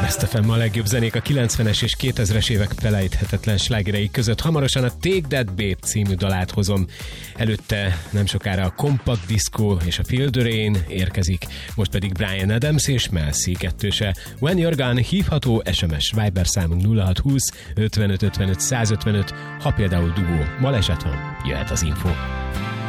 Last FM a legjobb zenék a 90-es és 2000-es évek felejthetetlen slágerei között. Hamarosan a Take That Babe című dalát hozom. Előtte nem sokára a Compact Disco és a Feel the Rain érkezik, most pedig Bryan Adams és Mel C kettőse. When You're Gone hívható, SMS Viber számunk 0620 55 55 155, ha például dugó baleset van, jöhet az info.